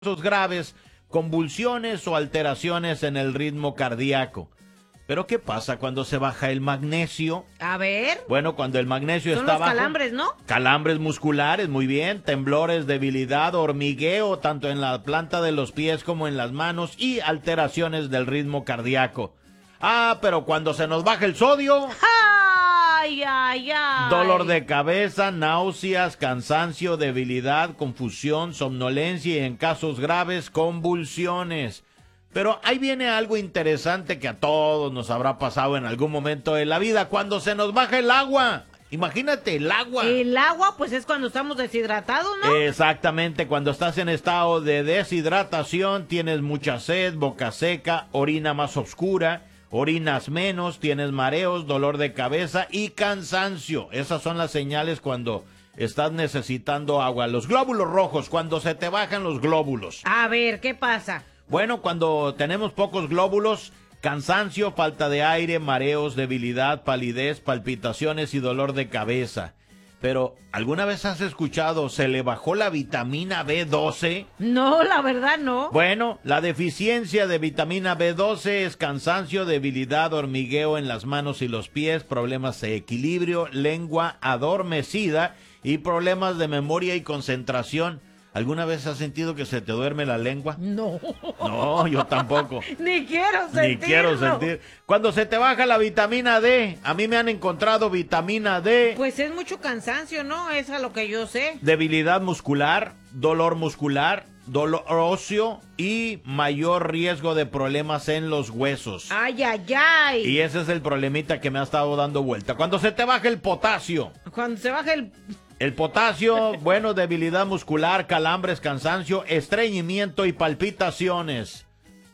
graves, convulsiones o alteraciones en el ritmo cardíaco. Pero ¿qué pasa cuando se baja el magnesio? A ver. Bueno, cuando el magnesio Son está los bajo. calambres, ¿no? Calambres musculares, muy bien. Temblores, debilidad, hormigueo, tanto en la planta de los pies como en las manos y alteraciones del ritmo cardíaco. Ah, pero cuando se nos baja el sodio... Ay, ay, ay. Dolor de cabeza, náuseas, cansancio, debilidad, confusión, somnolencia y en casos graves, convulsiones. Pero ahí viene algo interesante que a todos nos habrá pasado en algún momento de la vida, cuando se nos baja el agua. Imagínate, el agua. El agua, pues es cuando estamos deshidratados, ¿no? Exactamente, cuando estás en estado de deshidratación, tienes mucha sed, boca seca, orina más oscura, orinas menos, tienes mareos, dolor de cabeza y cansancio. Esas son las señales cuando estás necesitando agua. Los glóbulos rojos, cuando se te bajan los glóbulos. A ver, ¿qué pasa? Bueno, cuando tenemos pocos glóbulos, cansancio, falta de aire, mareos, debilidad, palidez, palpitaciones y dolor de cabeza. Pero, ¿alguna vez has escuchado, se le bajó la vitamina B12? No, la verdad no. Bueno, la deficiencia de vitamina B12 es cansancio, debilidad, hormigueo en las manos y los pies, problemas de equilibrio, lengua adormecida y problemas de memoria y concentración. ¿Alguna vez has sentido que se te duerme la lengua? No. No, yo tampoco. Ni quiero sentirlo. Ni quiero sentir. Cuando se te baja la vitamina D, a mí me han encontrado vitamina D. Pues es mucho cansancio, ¿no? Es a lo que yo sé. Debilidad muscular, dolor óseo y mayor riesgo de problemas en los huesos. Ay, ay, ay. Y ese es el problemita que me ha estado dando vuelta. Cuando se te baja el potasio. Cuando se baja El potasio, bueno, debilidad muscular, calambres, cansancio, estreñimiento y palpitaciones.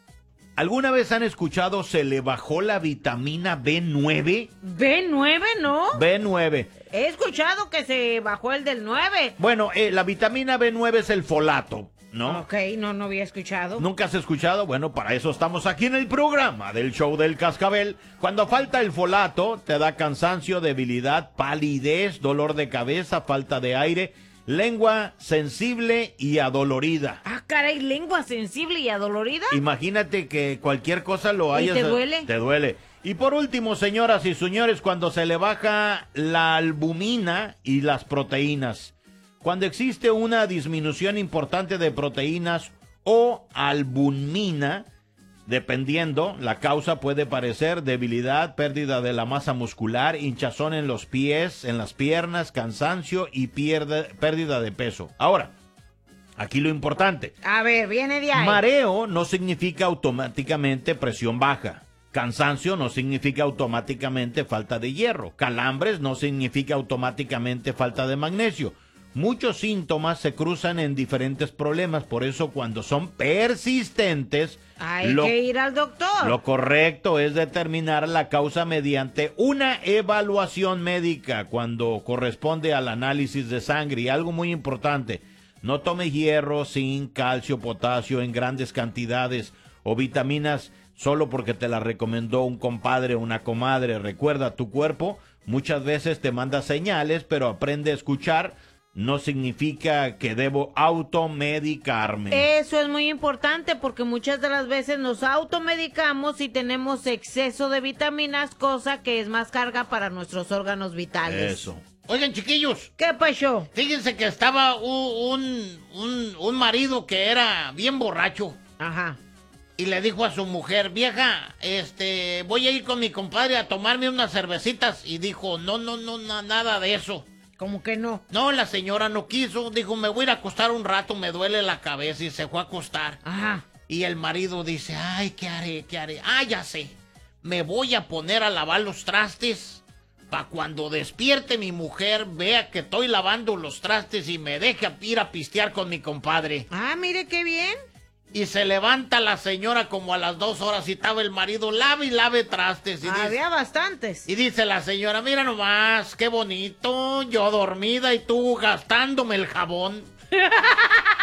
¿Alguna vez han escuchado se le bajó la vitamina B9? ¿B9, no? B9. He escuchado que se bajó el del 9. Bueno, la vitamina B9 es el folato, ¿no? Ok, no había escuchado. ¿Nunca has escuchado? Bueno, para eso estamos aquí en el programa del show del Cascabel. Cuando falta el folato, te da cansancio, debilidad, palidez, dolor de cabeza, falta de aire, lengua sensible y adolorida. Ah, caray, lengua sensible y adolorida. Imagínate que cualquier cosa lo hayas... ¿Y te duele? Te duele. Y por último, señoras y señores, cuando se le baja la albumina y las proteínas. Cuando existe una disminución importante de proteínas o albumina, dependiendo, la causa puede parecer debilidad, pérdida de la masa muscular, hinchazón en los pies, en las piernas, cansancio y pérdida de peso. Ahora, aquí lo importante. A ver, viene de ahí. Mareo no significa automáticamente presión baja. Cansancio no significa automáticamente falta de hierro. Calambres no significa automáticamente falta de magnesio. Muchos síntomas se cruzan en diferentes problemas, por eso cuando son persistentes... Hay que ir al doctor. Lo correcto es determinar la causa mediante una evaluación médica cuando corresponde al análisis de sangre. Y algo muy importante, no tome hierro, zinc, calcio, potasio en grandes cantidades o vitaminas solo porque te la recomendó un compadre o una comadre. Recuerda, tu cuerpo muchas veces te manda señales, pero aprende a escuchar. No significa que debo automedicarme. Eso es muy importante porque muchas de las veces nos automedicamos y tenemos exceso de vitaminas, cosa que es más carga para nuestros órganos vitales. Eso. Oigan, chiquillos. ¿Qué pasó? Fíjense que estaba un marido que era bien borracho. Ajá. Y le dijo a su mujer, vieja, voy a ir con mi compadre a tomarme unas cervecitas. Y dijo, no, nada de eso. ¿Cómo que no? No, la señora no quiso. Dijo, me voy a ir a acostar un rato, me duele la cabeza. Y se fue a acostar. Ajá. Y el marido dice, ay, ¿qué haré? Ah, ya sé. Me voy a poner a lavar los trastes. Para cuando despierte mi mujer, vea que estoy lavando los trastes y me deje ir a pistear con mi compadre. Ah, mire qué bien. Y se levanta la señora como a las 2 horas y estaba el marido lave y lave trastes. Y había bastantes. Y dice la señora, mira nomás, qué bonito, yo dormida y tú gastándome el jabón.